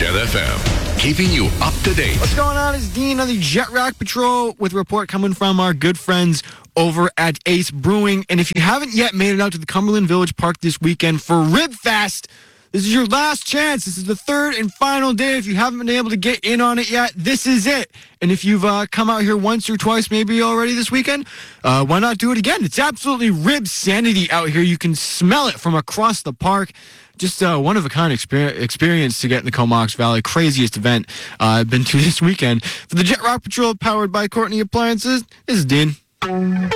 Jet FM, keeping you up to date. What's going on? It's Dean on the Jet Rock Patrol with a report coming from our good friends over at Ace Brewing. And if you haven't yet made it out to the Cumberland Village Park this weekend for Rib Fest, this is your last chance. This is the third and final day. If you haven't been able to get in on it yet, this is it. And if you've come out here once or twice maybe already this weekend, why not do it again? It's absolutely rib sanity out here. You can smell it from across the park. Just one-of-a-kind experience to get in the Comox Valley. Craziest event I've been to this weekend. For the Jet Rock Patrol, powered by Courtney Appliances, this is Dean.